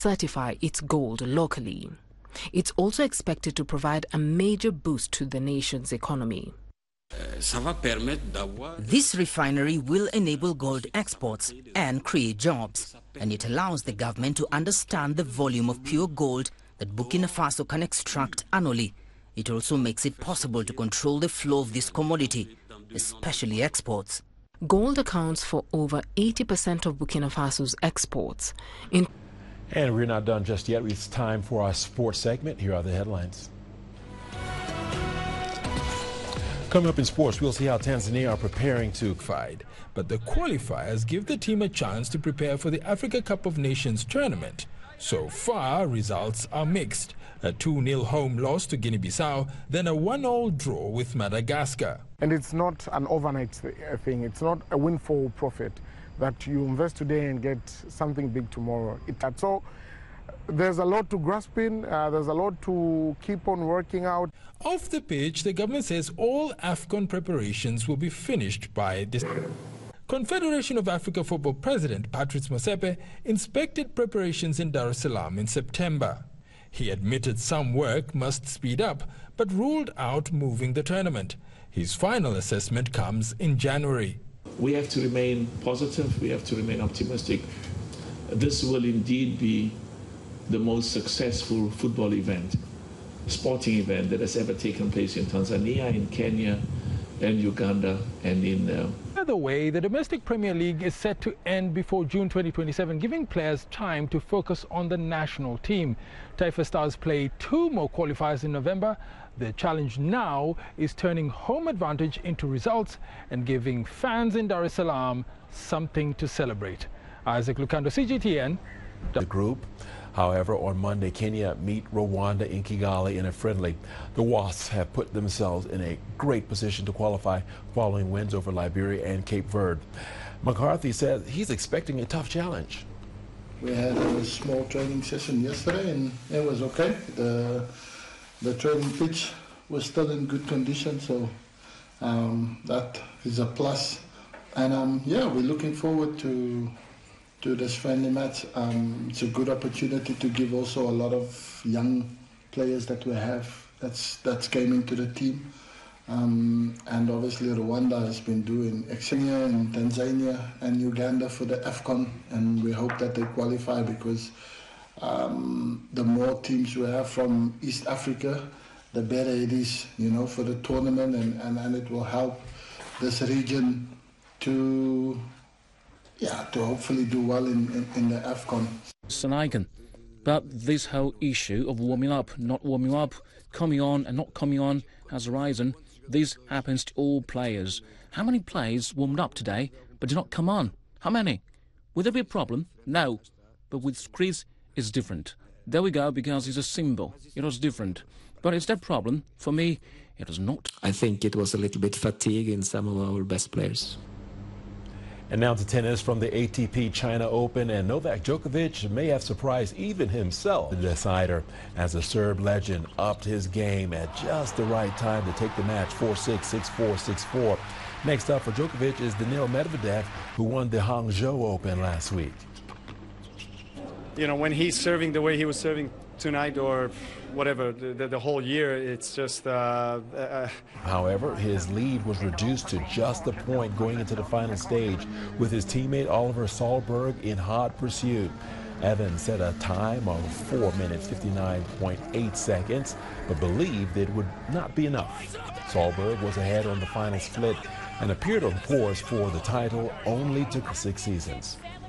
certify its gold locally. It's also expected to provide a major boost to the nation's economy. This refinery will enable gold exports and create jobs, and it allows the government to understand the volume of pure gold that Burkina Faso can extract annually. It also makes it possible to control the flow of this commodity, especially exports. Gold accounts for over 80% of Burkina Faso's exports. And we're not done just yet. It's time for our sports segment. Here are the headlines. Coming up in sports, we'll see how Tanzania are preparing to fight. But the qualifiers give the team a chance to prepare for the Africa Cup of Nations tournament. So far, results are mixed. A 2-0 home loss to Guinea-Bissau, then a 1-1 draw with Madagascar. And it's not an overnight thing. It's not a windfall profit that you invest today and get something big tomorrow. So there's a lot to grasp in. There's a lot to keep on working out. Off the pitch, the government says all AFCON preparations will be finished by this. Confederation of Africa Football President Patrice Motsepe inspected preparations in Dar es Salaam in September. He admitted some work must speed up, but ruled out moving the tournament. His final assessment comes in January. We have to remain positive, we have to remain optimistic. This will indeed be the most successful football event, sporting event that has ever taken place in Tanzania, in Kenya, and Uganda, and in... By the way, the domestic Premier League is set to end before June 2027, giving players time to focus on the national team. Taifa Stars play 2 more qualifiers in November. The challenge now is turning home advantage into results and giving fans in Dar es Salaam something to celebrate. Isaac Lukando, CGTN. The group. However, on Monday, Kenya meet Rwanda in Kigali in a friendly. The Wasps have put themselves in a great position to qualify following wins over Liberia and Cape Verde. McCarthy says he's expecting a tough challenge. We had a small training session yesterday and it was okay. The training pitch was still in good condition, so that is a plus. And yeah, we're looking forward to this friendly match. It's a good opportunity to give also a lot of young players that we have that's came into the team. And obviously Rwanda has been doing Kenya and Tanzania and Uganda for the AFCON, and we hope that they qualify because the more teams we have from East Africa, the better it is, you know, for the tournament, and it will help this region to hopefully do well in the AFCON. Sanagan, but this whole issue of warming up, not warming up, coming on and not coming on has arisen. This happens to all players. How many players warmed up today but did not come on? How many? Would there be a problem? No. But with Chris, it's different. There we go, because it's a symbol. It was different. But is that a problem? For me, it was not. I think it was a little bit fatigue in some of our best players. And now to tennis from the ATP China Open, and Novak Djokovic may have surprised even himself, the decider, as the Serb legend upped his game at just the right time to take the match 4-6, 6-4, 6-4. Next up for Djokovic is Daniil Medvedev, who won the Hangzhou Open last week. You know, when he's serving the way he was serving tonight or whatever, the whole year, it's just... However, his lead was reduced to just a point going into the final stage with his teammate Oliver Solberg in hot pursuit. Evans set a time of 4 minutes, 59.8 seconds, but believed it would not be enough. Solberg was ahead on the final split and appeared on course for the title only took 6 seasons.